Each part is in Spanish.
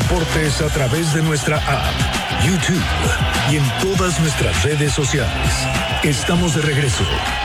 deportes a través de nuestra app, YouTube y en todas nuestras redes sociales. Estamos de regreso.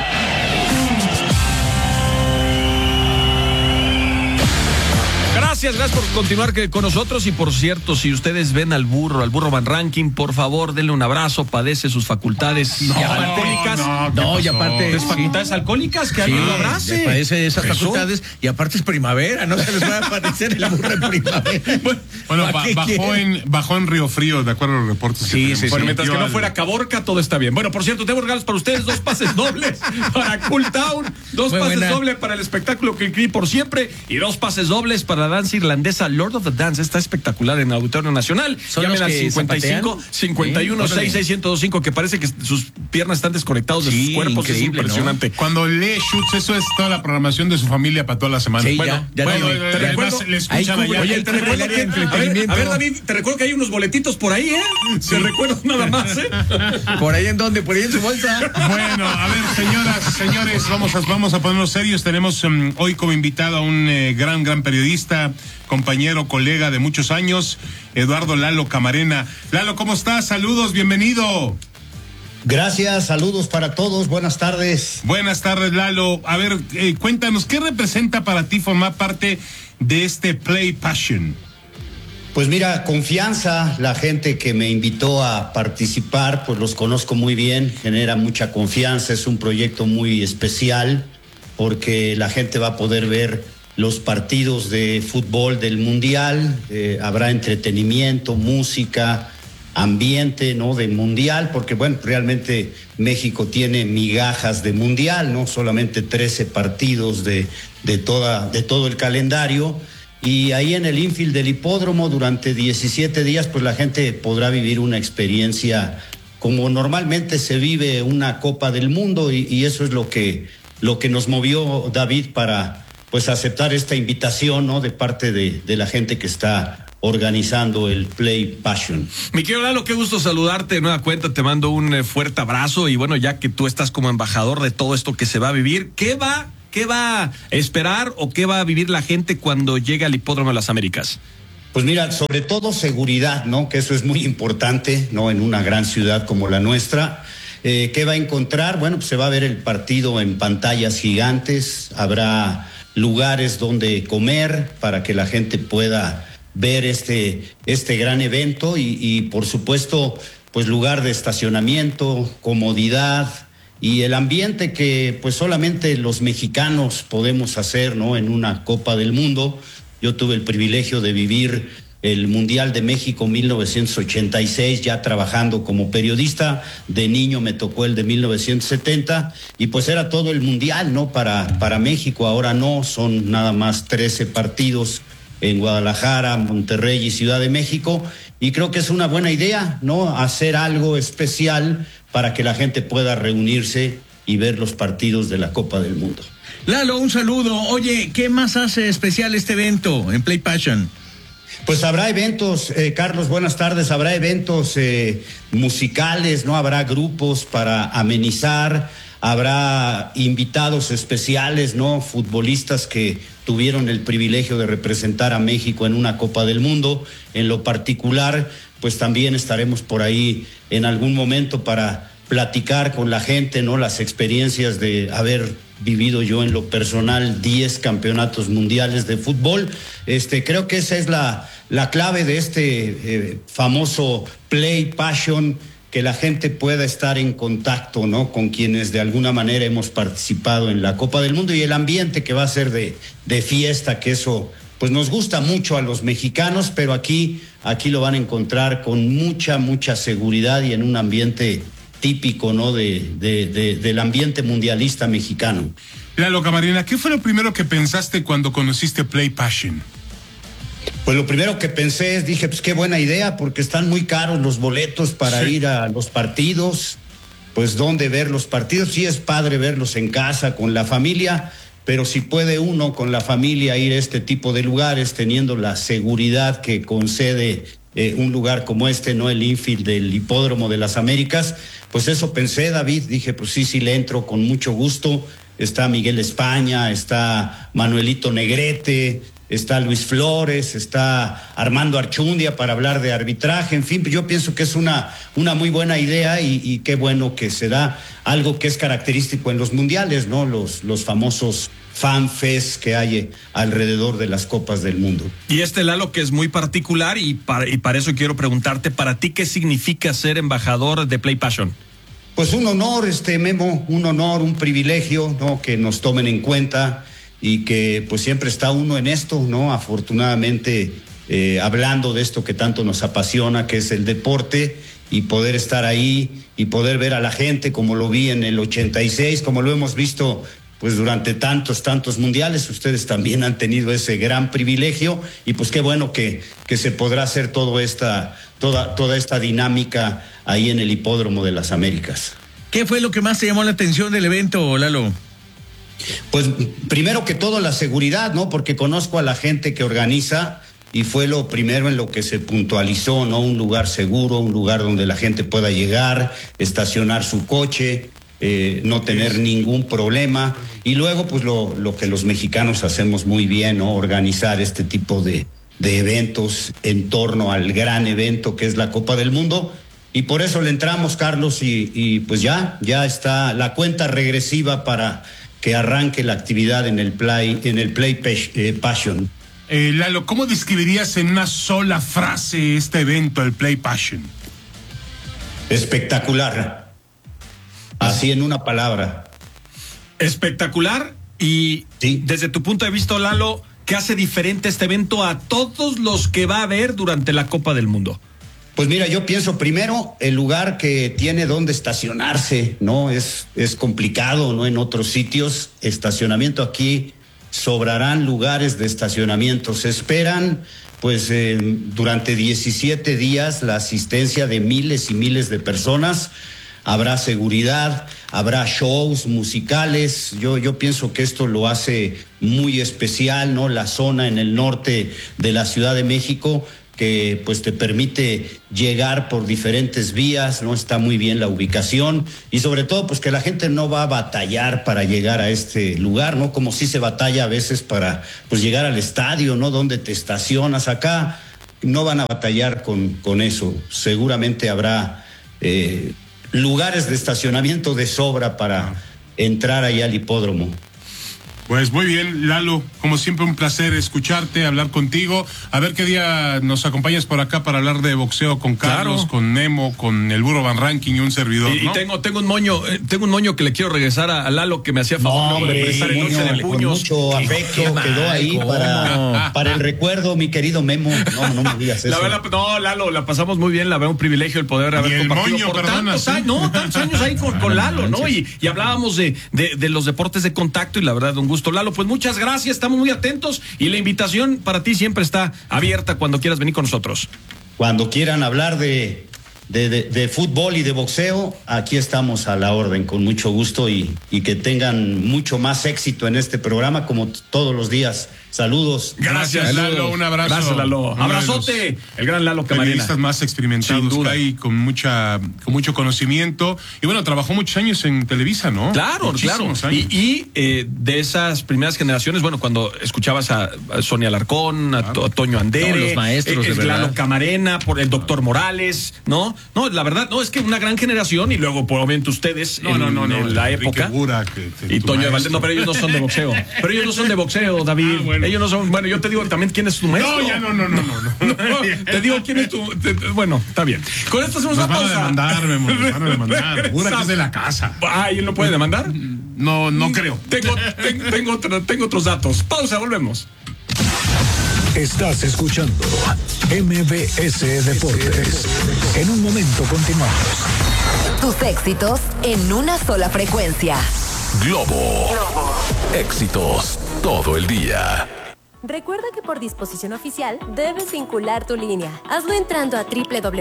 Gracias por continuar con nosotros. Y por cierto, si ustedes ven al burro Van Ranking, por favor, denle un abrazo. Padece sus facultades alcohólicas. Y aparte ¿Es facultades alcohólicas? Que alguien lo abrace. Padece esas facultades. Y aparte es primavera, no se les va a aparecer el burro en primavera. Bueno, bajó en Río Frío, de acuerdo a los reportes. Sí. Bueno, mientras que no fuera Caborca, todo está bien. Bueno, por cierto, tengo regalos para ustedes: 2 pases dobles para Cool Town, 2 pases dobles para el espectáculo Cricri por siempre y 2 pases dobles para la danza irlandesa Lord of the Dance. Está espectacular en el Auditorio Nacional. Llamen al 55-51-66-1025, que parece que sus piernas están desconectadas de sus cuerpos. Es impresionante, ¿no? Cuando lee Schutz, eso es toda la programación de su familia para toda la semana. Sí, bueno, te recuerdo. Le escuchan allá. Oye, te recuerdo que, a ver, David, te recuerdo que hay unos boletitos por ahí, ¿eh? Sí. Te recuerdo nada más, ¿eh? ¿Por ahí en dónde? ¿Por ahí en su bolsa? Bueno, a ver, señoras, señores, vamos a ponernos serios. Tenemos hoy como invitado a un gran periodista, compañero, colega de muchos años, Eduardo Lalo Camarena. Lalo, ¿cómo estás? Saludos, bienvenido. Gracias, saludos para todos, buenas tardes. Buenas tardes, Lalo. A ver, cuéntanos, ¿qué representa para ti formar parte de este Play Passion? Pues mira, confianza. La gente que me invitó a participar, pues los conozco muy bien, genera mucha confianza. Es un proyecto muy especial porque la gente va a poder ver los partidos de fútbol del Mundial. Habrá entretenimiento, música, ambiente, ¿no? De Mundial, porque bueno, realmente México tiene migajas de Mundial, no solamente 13 partidos de todo el calendario. Y ahí en el infield del hipódromo durante 17 días, pues la gente podrá vivir una experiencia como normalmente se vive una Copa del Mundo, y eso es lo que nos movió, David, para pues aceptar esta invitación, ¿no? De parte de la gente que está organizando el Play Passion. Mi querido Lalo, qué gusto saludarte de nueva cuenta. Te mando un fuerte abrazo. Y bueno, ya que tú estás como embajador de todo esto que se va a vivir, ¿qué va a esperar o qué va a vivir la gente cuando llegue al Hipódromo de las Américas? Pues mira, sobre todo seguridad, ¿no? Que eso es muy importante, ¿no? En una gran ciudad como la nuestra. ¿Qué va a encontrar? Bueno, pues se va a ver el partido en pantallas gigantes. Habrá lugares donde comer para que la gente pueda ver este gran evento y por supuesto, pues lugar de estacionamiento, comodidad y el ambiente que pues solamente los mexicanos podemos hacer, ¿no? En una Copa del Mundo. Yo tuve el privilegio de vivir el Mundial de México 1986, ya trabajando como periodista. De niño me tocó el de 1970 y pues era todo el Mundial, ¿no? Para México. Ahora no, son nada más 13 partidos en Guadalajara, Monterrey y Ciudad de México, y creo que es una buena idea, ¿no? Hacer algo especial para que la gente pueda reunirse y ver los partidos de la Copa del Mundo. Lalo, un saludo. Oye, ¿qué más hace especial este evento en Play Passion? Pues habrá eventos, Carlos, buenas tardes. Habrá eventos musicales, ¿no? Habrá grupos para amenizar, habrá invitados especiales, ¿no? Futbolistas que tuvieron el privilegio de representar a México en una Copa del Mundo. En lo particular, pues también estaremos por ahí en algún momento para platicar con la gente, ¿no? Las experiencias de haber vivido yo en lo personal 10 campeonatos mundiales de fútbol. Creo que esa es la clave de este famoso Play Passion, que la gente pueda estar en contacto, ¿no? Con quienes de alguna manera hemos participado en la Copa del Mundo, y el ambiente que va a ser de fiesta, que eso pues nos gusta mucho a los mexicanos, pero aquí lo van a encontrar con mucha seguridad y en un ambiente típico, ¿no? Del ambiente mundialista mexicano. Lalo Camarena, ¿qué fue lo primero que pensaste cuando conociste Play Passion? Pues lo primero que pensé es, dije, pues qué buena idea, porque están muy caros los boletos para ir a los partidos. Pues dónde ver los partidos. Sí es padre verlos en casa con la familia, pero si puede uno con la familia ir a este tipo de lugares teniendo la seguridad que concede un lugar como este, ¿no? El infield del Hipódromo de las Américas, pues eso pensé, David. Dije, pues sí le entro con mucho gusto. Está Miguel España, está Manuelito Negrete, está Luis Flores, está Armando Archundia para hablar de arbitraje, en fin, yo pienso que es una muy buena idea y qué bueno que se da algo que es característico en los mundiales, ¿no? Los famosos fanfest que hay alrededor de las Copas del Mundo. Y Lalo, que es muy particular y para eso quiero preguntarte, para ti, ¿qué significa ser embajador de Play Passion? Pues un honor, Memo, un honor, un privilegio, ¿no? Que nos tomen en cuenta y que pues siempre está uno en esto, ¿no? Afortunadamente, hablando de esto que tanto nos apasiona, que es el deporte, y poder estar ahí y poder ver a la gente como lo vi en el 86, como lo hemos visto pues durante tantos mundiales. Ustedes también han tenido ese gran privilegio y pues qué bueno que se podrá hacer toda esta dinámica ahí en el Hipódromo de las Américas. ¿Qué fue lo que más te llamó la atención del evento, Lalo? Pues primero que todo la seguridad, ¿no? Porque conozco a la gente que organiza y fue lo primero en lo que se puntualizó, ¿no? Un lugar seguro, un lugar donde la gente pueda llegar, estacionar su coche, no tener ningún problema. Y luego, pues lo que los mexicanos hacemos muy bien, ¿no? Organizar este tipo de eventos en torno al gran evento que es la Copa del Mundo. Y por eso le entramos, Carlos, y pues ya está la cuenta regresiva para que arranque la actividad en el Play Passion. Lalo, ¿cómo describirías en una sola frase este evento, el Play Passion? Espectacular. Así en una palabra. Espectacular. Y sí, desde tu punto de vista, Lalo, ¿qué hace diferente este evento a todos los que va a haber durante la Copa del Mundo? Pues mira, yo pienso primero el lugar que tiene donde estacionarse, ¿no? Es complicado, ¿no? En otros sitios, estacionamiento aquí, sobrarán lugares de estacionamiento. Se esperan, pues, durante 17 días la asistencia de miles y miles de personas. Habrá seguridad, habrá shows musicales. Yo pienso que esto lo hace muy especial, ¿no? La zona en el norte de la Ciudad de México, que pues te permite llegar por diferentes vías, ¿no? Está muy bien la ubicación y sobre todo pues que la gente no va a batallar para llegar a este lugar, ¿no? Como si se batalla a veces para pues llegar al estadio, ¿no? Donde te estacionas. Acá no van a batallar con eso. Seguramente habrá lugares de estacionamiento de sobra para entrar allá al hipódromo. Pues muy bien, Lalo, como siempre un placer escucharte, hablar contigo. A ver qué día nos acompañas por acá para hablar de boxeo con Carlos, claro, con Memo, con el Burro Van Ranking y un servidor, ¿no? Y tengo un moño que le quiero regresar a Lalo, que me hacía favor de prestar en Noche de Puños. Mucho afecto quedó ahí para el recuerdo, mi querido Memo. No me digas eso. La verdad, no, Lalo, la pasamos muy bien, la verdad, un privilegio el poder haber compartido moño, por tantos años ahí con Lalo, ¿no? Y hablábamos de los deportes de contacto y la verdad, un gusto. Lalo, pues muchas gracias, estamos muy atentos y la invitación para ti siempre está abierta cuando quieras venir con nosotros. Cuando quieran hablar de fútbol y de boxeo, aquí estamos a la orden, con mucho gusto y que tengan mucho más éxito en este programa como todos los días. Saludos. Gracias, Lalo, un abrazo. Gracias, Lalo. Abrazote, el gran Lalo Camarena. Periodistas más experimentados que hay, con mucho conocimiento. Y bueno, trabajó muchos años en Televisa, ¿no? Claro, Muchísimos claro. Y de esas primeras generaciones, bueno, cuando escuchabas a Sonia Alarcón, a Toño Andere, los maestros, de verdad. Lalo Camarena, por el doctor Morales, ¿no? No, la verdad, no, es que una gran generación y luego, probablemente ustedes en la época. Segura y Toño de Valdés, no, pero ellos no son de boxeo. Pero ellos no son de boxeo, David. Bueno. Ellos no son, bueno, yo te digo también quién es tu maestro. No, ya no. Te digo quién es tu. Bueno, está bien. Con esto hacemos una pausa. Nos van a demandar. Segura que es de la casa. ¿Y él no puede demandar? No creo. Tengo otros datos. Pausa, volvemos. Estás escuchando MBS Deportes. En un momento continuamos. Tus éxitos en una sola frecuencia. Globo. Éxitos todo el día. Recuerda que por disposición oficial debes vincular tu línea. Hazlo entrando a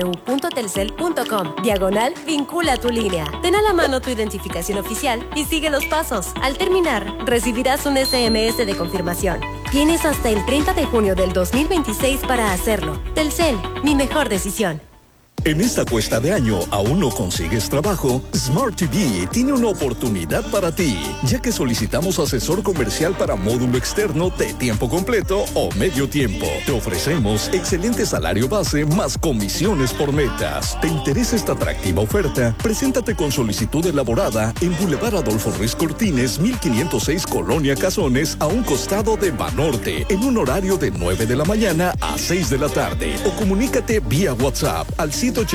www.telcel.com/vincula tu línea. Ten a la mano tu identificación oficial y sigue los pasos. Al terminar, recibirás un SMS de confirmación. Tienes hasta el 30 de junio del 2026 para hacerlo. Telcel, mi mejor decisión. En esta cuesta de año, ¿aún no consigues trabajo? Smart TV tiene una oportunidad para ti, ya que solicitamos asesor comercial para módulo externo de tiempo completo o medio tiempo. Te ofrecemos excelente salario base más comisiones por metas. ¿Te interesa esta atractiva oferta? Preséntate con solicitud elaborada en Boulevard Adolfo Ruiz Cortines, 1506 Colonia Cazones, a un costado de Banorte, en un horario de 9 de la mañana a 6 de la tarde. O comunícate vía WhatsApp al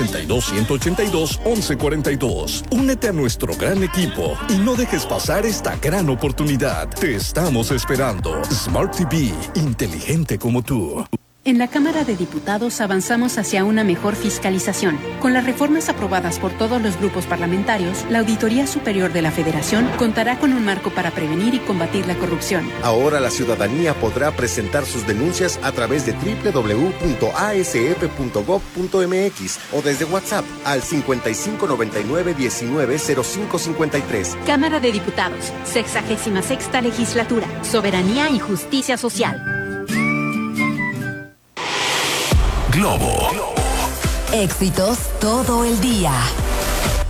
182-182-1142. Únete a nuestro gran equipo y no dejes pasar esta gran oportunidad. Te estamos esperando. Smart TV, inteligente como tú. En la Cámara de Diputados avanzamos hacia una mejor fiscalización. Con las reformas aprobadas por todos los grupos parlamentarios, la Auditoría Superior de la Federación contará con un marco para prevenir y combatir la corrupción. Ahora la ciudadanía podrá presentar sus denuncias a través de www.asf.gov.mx o desde WhatsApp al 5599-190553. Cámara de Diputados, 66ª Legislatura, Soberanía y Justicia Social. Globo. Éxitos todo el día.